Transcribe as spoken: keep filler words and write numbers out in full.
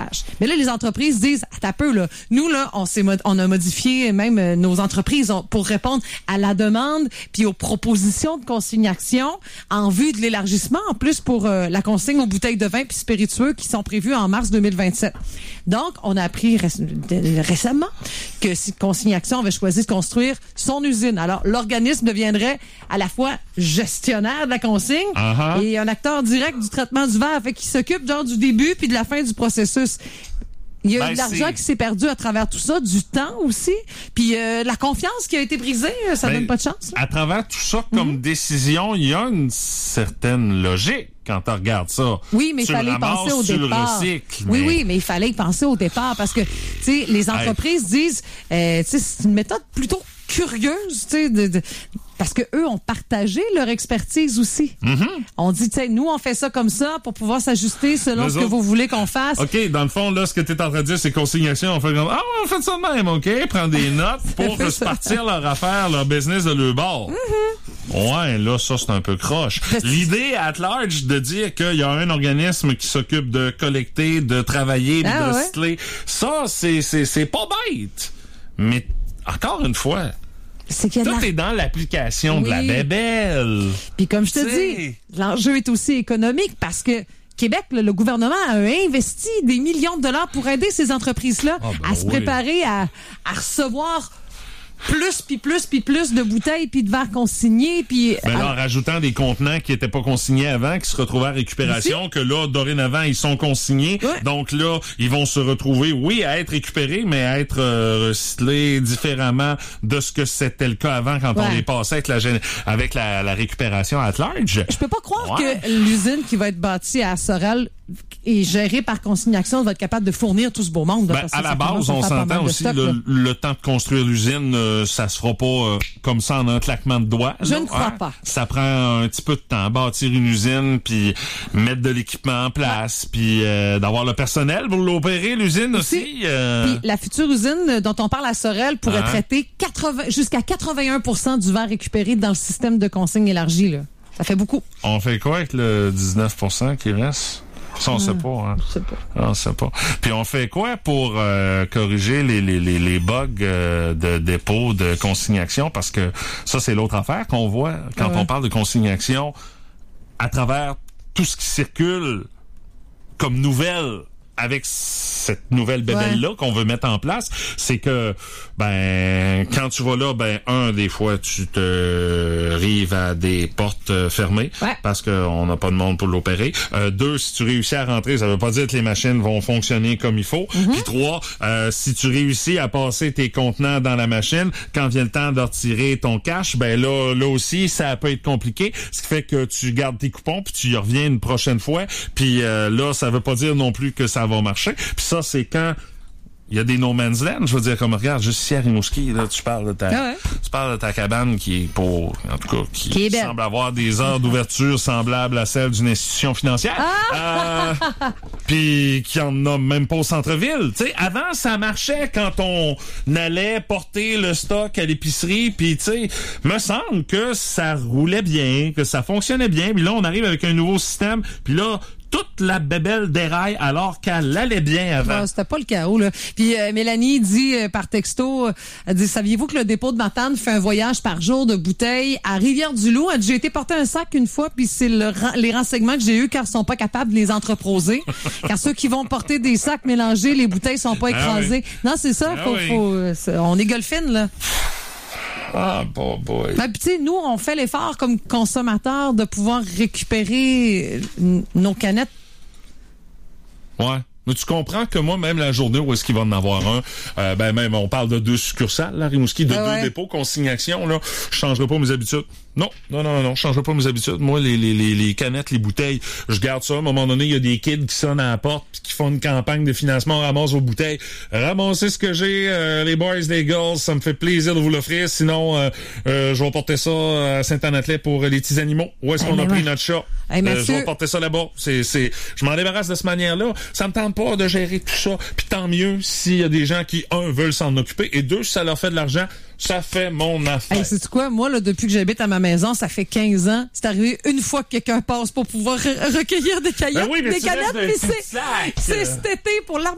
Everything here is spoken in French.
recyclage. Mais là, les entreprises disent, attends un peu, là, nous, là, on s'est mod- on a modifié même euh, nos entreprises on, pour répondre à la demande puis aux propositions de consignation en vue de l'élargissement, en plus pour euh, la consigne aux bouteilles de vin puis spiritueux qui sont prévues en mars deux mille vingt-sept. Donc, on a appris ré- de- récemment que si Consignation avait choisi de construire son usine. Alors, l'organisme deviendrait à la fois gestionnaire de la consigne Uh-huh. et un acteur direct du traitement du verre, fait qu'il s'occupe genre du début puis de la fin du processus. Il y a Ben, eu de l'argent c'est- qui s'est perdu à travers tout ça, du temps aussi, puis euh, la confiance qui a été brisée, ça Ben, donne pas de chance. Là. À travers tout ça, comme mm-hmm. décision, il y a une certaine logique quand tu regardes ça. Oui, mais il tu fallait le ramasses, penser au tu départ. Le recycles, oui, mais... oui, mais il fallait y penser au départ parce que, tu sais, les entreprises hey. disent, euh, tu sais, c'est une méthode plutôt curieuse, tu sais, de, de parce que eux ont partagé leur expertise aussi. Mm-hmm. On dit, tu sais, nous, on fait ça comme ça pour pouvoir s'ajuster selon Les ce autres... que vous voulez qu'on fasse. OK, dans le fond, là, ce que tu es en train de dire, c'est consignation. On fait comme, ah, on fait ça de même, OK? Prends des notes pour se partir leur affaire, leur business de leur bord. Mm-hmm. Ouais, là, ça, c'est un peu croche. L'idée, at large, de dire qu'il y a un organisme qui s'occupe de collecter, de travailler, ah, de ouais. recycler, ça, c'est, c'est, c'est pas bête. Mais, encore une fois, c'est qu'il y a tout la... est dans l'application oui. de la bébelle. Puis comme je te T'sais. dis, l'enjeu est aussi économique parce que Québec, le, le gouvernement a investi des millions de dollars pour aider ces entreprises-là ah ben à se oui. préparer à, à recevoir plus puis plus puis plus de bouteilles puis de verres consignés puis ben alors... en rajoutant des contenants qui étaient pas consignés avant, qui se retrouvaient à récupération, Ici? que là dorénavant ils sont consignés, ouais. donc là ils vont se retrouver oui à être récupérés mais à être euh, recyclés différemment de ce que c'était le cas avant quand ouais. on les passait avec la avec la, la récupération at large. Je peux pas croire ouais. que l'usine qui va être bâtie à Sorel et gérée par Consignation va être capable de fournir tout ce beau monde. Là, ben, parce à que la base, on s'entend aussi stock, le, le temps de construire l'usine, euh, ça se fera pas euh, comme ça en un claquement de doigts. Je là, ne crois hein? pas. Ça prend un petit peu de temps, bâtir une usine, puis mettre de l'équipement en place, ouais. puis euh, d'avoir le personnel pour l'opérer, l'usine aussi. aussi euh... Puis la future usine dont on parle à Sorel pourrait ah. traiter quatre-vingts jusqu'à quatre-vingt-un pour cent du verre récupéré dans le système de consigne élargi. Là. Ça fait beaucoup. On fait quoi avec le dix-neuf pour cent qui reste? Ça, on mmh, sait pas, hein. Je sais pas. On sait pas. Puis on fait quoi pour euh, corriger les, les, les, les bugs euh, de dépôt, de consignation? Parce que ça, c'est l'autre affaire qu'on voit quand ouais. on parle de consignation à travers tout ce qui circule comme nouvelle avec cette nouvelle bébelle-là ouais. qu'on veut mettre en place, c'est que, ben, quand tu vas là, ben, un, des fois, tu te rives à des portes fermées ouais. parce qu'on n'a pas de monde pour l'opérer. Euh, deux, si tu réussis à rentrer, ça veut pas dire que les machines vont fonctionner comme il faut. Mm-hmm. Puis trois, euh, si tu réussis à passer tes contenants dans la machine, quand vient le temps de retirer ton cash, ben là, là aussi, ça peut être compliqué. Ce qui fait que tu gardes tes coupons puis tu y reviens une prochaine fois. Puis euh, là, ça veut pas dire non plus que ça va marcher. Puis ça, c'est quand il y a des no man's land. Je veux dire, comme regarde, juste ici à Rimouski, là, tu parles de ta, ah ouais. tu parles de ta cabane qui est pour, en tout cas, qui, qui semble avoir des heures d'ouverture semblables à celles d'une institution financière. Ah! Euh, puis qui en a même pas au centre-ville. Tu sais, avant, ça marchait quand on allait porter le stock à l'épicerie. Puis tu sais, me semble que ça roulait bien, que ça fonctionnait bien. Puis là, on arrive avec un nouveau système. Puis là, toute la bébelle déraille alors qu'elle allait bien avant. Non, c'était pas le chaos, là. Puis euh, Mélanie dit euh, par texto, euh, elle dit, saviez-vous que le dépôt de Matane fait un voyage par jour de bouteilles à Rivière-du-Loup? Elle dit, j'ai été porter un sac une fois, puis c'est le, les renseignements que j'ai eus car ils sont pas capables de les entreposer. Car ceux qui vont porter des sacs mélangés, les bouteilles sont pas écrasées. Ah oui. Non, c'est ça, ah faut, oui. faut, euh, on est golfine, là. Ah, bon boy. Ben, puis tu sais, nous, on fait l'effort comme consommateurs de pouvoir récupérer n- nos canettes. Ouais. Mais tu comprends que moi, même la journée où est-ce qu'il va en avoir un, euh, ben même, on parle de deux succursales, là, Rimouski, de ah ouais. deux dépôts, consignation, là, je changerai pas mes habitudes. Non, non, non, non, je changerai pas mes habitudes. Moi, les, les, les, les canettes, les bouteilles, je garde ça. À un moment donné, il y a des kids qui sonnent à la porte puis qui font une campagne de financement, ramassent vos bouteilles. Ramassez ce que j'ai, euh, les boys, les girls, ça me fait plaisir de vous l'offrir. Sinon, euh, euh, je vais porter ça à Saint-Anne-Atlet pour les petits animaux. Où est-ce hey, qu'on a pris ouais. notre chat? Hey, euh, je vais porter ça là-bas. C'est, c'est, je m'en débarrasse de cette manière-là. Ça me tente pas de gérer tout ça. Puis tant mieux s'il y a des gens qui, un, veulent s'en occuper et deux, si ça leur fait de l'argent, ça fait mon affaire. Hey, sais-tu quoi? Moi, là, depuis que j'habite à ma maison, ça fait quinze ans. C'est arrivé une fois que quelqu'un passe pour pouvoir re- recueillir des canettes. Ben oui, mais des canettes, mais c'est, c'est cet été pour l'armée.